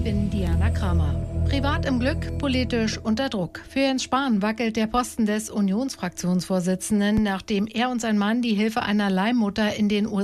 bin Diana Kramer. Privat im Glück, politisch unter Druck. Für Jens Spahn wackelt der Posten des Unionsfraktionsvorsitzenden, nachdem er und sein Mann die Hilfe einer Leihmutter in den